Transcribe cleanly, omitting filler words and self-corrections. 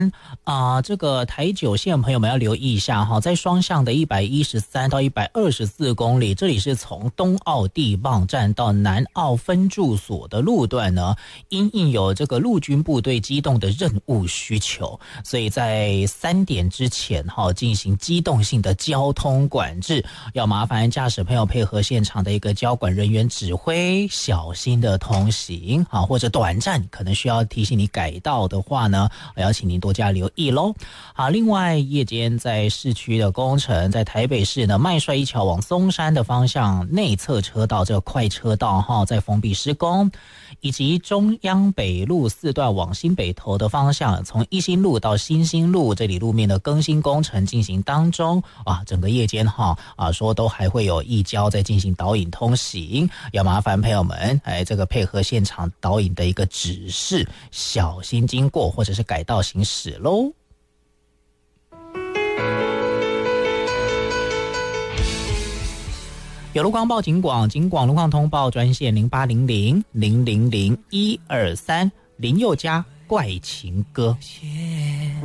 这个台九线朋友们要留意一下哈，在双向的113到124公里，这里是从东澳地磅站到南澳分驻所的路段呢，因应有这个陆军部队机动的任务需求，所以在3点之前进行机动性的交通管制，要麻烦驾驶朋友配合现场的一个交管人员指挥，小心的通行或者短暂可能需要提醒你改道的话呢，我要请您多加留意咯。好，另外夜间在市区的工程，在台北市呢麦帅一桥往松山的方向内侧车道这个快车道在封闭施工，以及中央北路4段往新北投的方向，从一心路到新兴路这里路面的更新工程进行当中整个夜间说都还会有一交在进行导引通行，要麻烦朋友们这个配合现场导引的一个指示，小心经过或者是改道行驶咯。有路况报警广路况通报专线0800000123，林宥嘉怪情歌。